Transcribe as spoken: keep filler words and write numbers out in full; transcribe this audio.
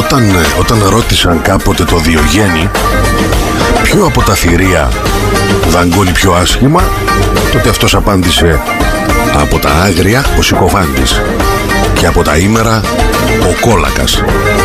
Όταν, όταν ρώτησαν κάποτε το Διογέννη ποιο από τα θηρία δαγκώνει πιο άσχημα, τότε αυτός απάντησε: από τα άγρια ο συκοφάντης και από τα ήμερα ο κόλακας.